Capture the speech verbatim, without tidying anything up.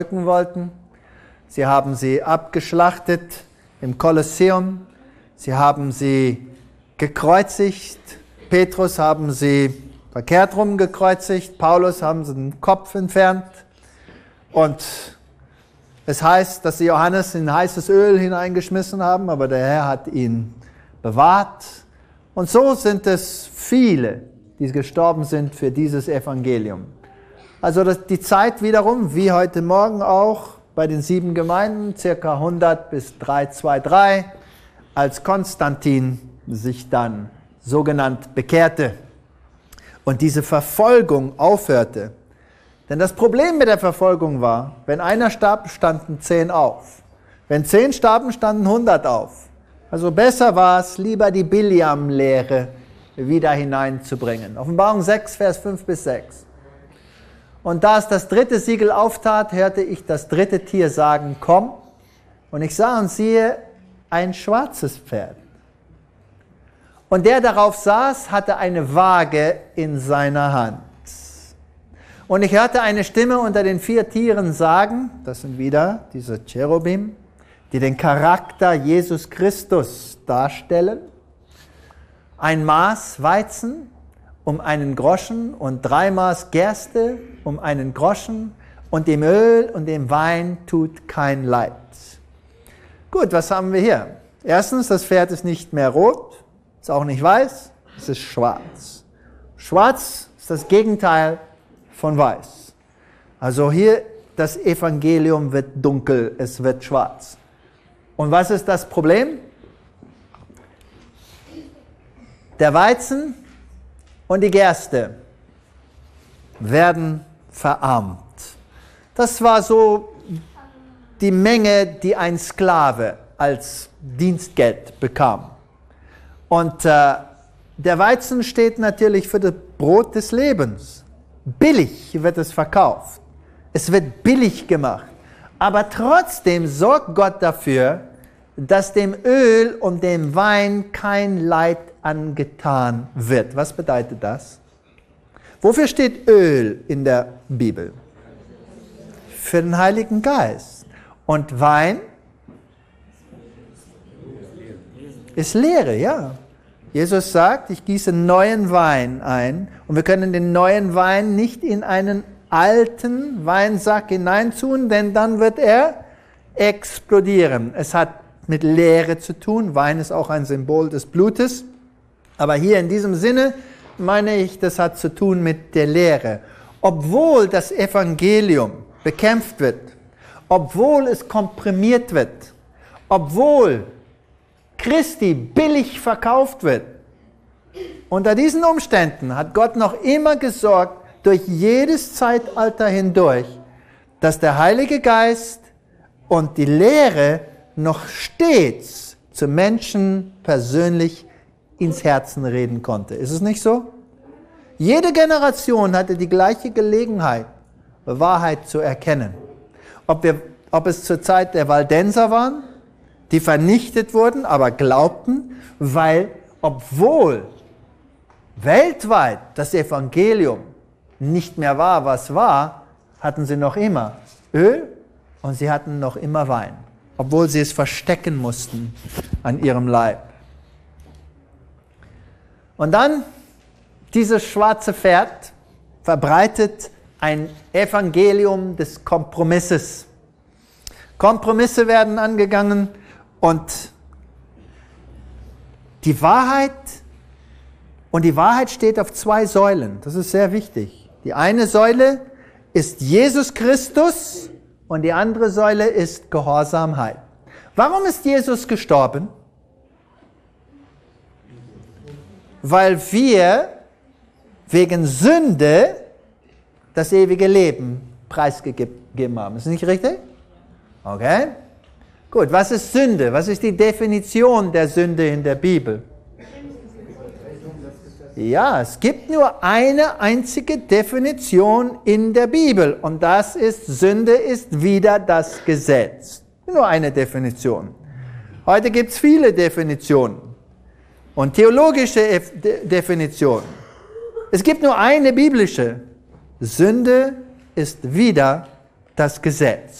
wollten. Sie haben sie abgeschlachtet im Kolosseum. Sie haben sie gekreuzigt. Petrus haben sie verkehrt rum gekreuzigt. Paulus haben sie den Kopf entfernt. Und es heißt, dass sie Johannes in heißes Öl hineingeschmissen haben, aber der Herr hat ihn bewahrt. Und so sind es viele, die gestorben sind für dieses Evangelium. Also das, die Zeit wiederum, wie heute Morgen auch, bei den sieben Gemeinden, circa hundert bis dreihundertdreiundzwanzig, als Konstantin sich dann sogenannt bekehrte und diese Verfolgung aufhörte. Denn das Problem mit der Verfolgung war, wenn einer starb, standen zehn auf. Wenn zehn starben, standen hundert auf. Also besser war es, lieber die Bileam-Lehre wieder hineinzubringen. Offenbarung sechs, Vers fünf bis sechs. Und da es das dritte Siegel auftat, hörte ich das dritte Tier sagen, komm. Und ich sah und siehe ein schwarzes Pferd. Und der darauf saß, hatte eine Waage in seiner Hand. Und ich hörte eine Stimme unter den vier Tieren sagen, das sind wieder diese Cherubim, die den Charakter Jesus Christus darstellen, ein Maß Weizen um einen Groschen und drei Maß Gerste um einen Groschen und dem Öl und dem Wein tut kein Leid. Gut, was haben wir hier? Erstens, das Pferd ist nicht mehr rot, ist auch nicht weiß, es ist schwarz. Schwarz ist das Gegenteil von weiß. Also hier, das Evangelium wird dunkel, es wird schwarz. Und was ist das Problem? Der Weizen und die Gerste werden verarmt. Das war so die Menge, die ein Sklave als Dienstgeld bekam. Und äh, der Weizen steht natürlich für das Brot des Lebens. Billig wird es verkauft. Es wird billig gemacht. Aber trotzdem sorgt Gott dafür, dass dem Öl und dem Wein kein Leid angetan wird. Was bedeutet das? Wofür steht Öl in der Bibel? Für den Heiligen Geist. Und Wein ist Lehre, ja. Jesus sagt, ich gieße neuen Wein ein und wir können den neuen Wein nicht in einen alten Weinsack hineintun, denn dann wird er explodieren. Es hat mit Lehre zu tun. Wein ist auch ein Symbol des Blutes. Aber hier in diesem Sinne meine ich, das hat zu tun mit der Lehre. Obwohl das Evangelium bekämpft wird, obwohl es komprimiert wird, obwohl Christi billig verkauft wird, unter diesen Umständen hat Gott noch immer gesorgt, durch jedes Zeitalter hindurch, dass der Heilige Geist und die Lehre noch stets zu Menschen persönlich ins Herzen reden konnte. Ist es nicht so? Jede Generation hatte die gleiche Gelegenheit, Wahrheit zu erkennen. Ob, wir, ob es zur Zeit der Waldenser waren, die vernichtet wurden, aber glaubten, weil obwohl weltweit das Evangelium nicht mehr war, was war, hatten sie noch immer Öl und sie hatten noch immer Wein, obwohl sie es verstecken mussten an ihrem Leib. Und dann, dieses schwarze Pferd verbreitet ein Evangelium des Kompromisses. Kompromisse werden angegangen und die Wahrheit, und die Wahrheit steht auf zwei Säulen, das ist sehr wichtig. Die eine Säule ist Jesus Christus und die andere Säule ist Gehorsamkeit. Warum ist Jesus gestorben? Weil wir wegen Sünde das ewige Leben preisgegeben haben. Ist das nicht richtig? Okay. Gut, was ist Sünde? Was ist die Definition der Sünde in der Bibel? Ja, es gibt nur eine einzige Definition in der Bibel und das ist, Sünde ist wider das Gesetz. Nur eine Definition. Heute gibt es viele Definitionen und theologische Definitionen. Es gibt nur eine biblische. Sünde ist wider das Gesetz.